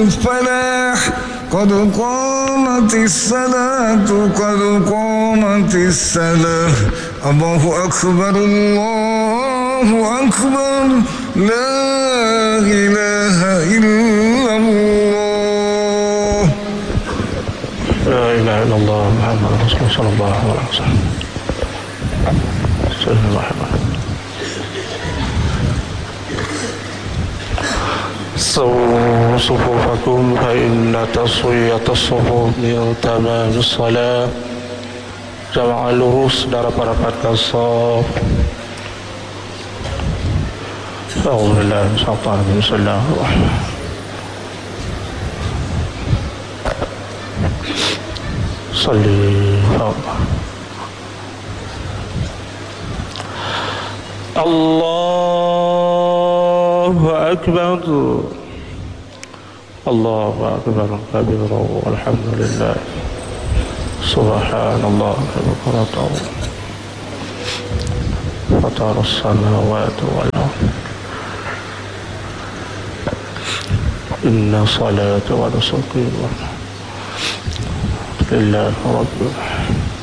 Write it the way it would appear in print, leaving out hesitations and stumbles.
الفلاح قد قامت الصلاة قد قامت الصلاة الله أكبر الله أكبر لا إله إلا الله لا إله إلا الله محمد رسول الله صلى الله عليه وسلم. بسم الله الرحمن الرحيم. سووا صفوفكم فإن taswiyat as-sufuf min tamam as-salat. Jamaah lurus dan rapat-rapatkan saf. Alhamdulillah, bismillahirrahmanirrahim. Salli Allahu Akbar. Allahu Akbar kabira walhamdulillah. Subhanallah wa bihamdihi. Fatar as-samawati wal ardh. Inna salata wa nusuki lillahi rabbil alamin.